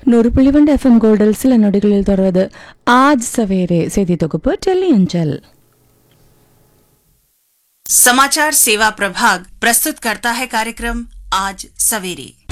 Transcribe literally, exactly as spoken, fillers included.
நூறு புள்ளி ஒன்று எஃப்எம் கோல்டில் சில நொடிகளில் தொடர்வது ஆஜ் சவேரே செய்தி தொகுப்பு டெல்லி அஞ்சல். समाचार सेवा प्रभाग प्रस्तुत करता है कार्यक्रम आज सवेरे.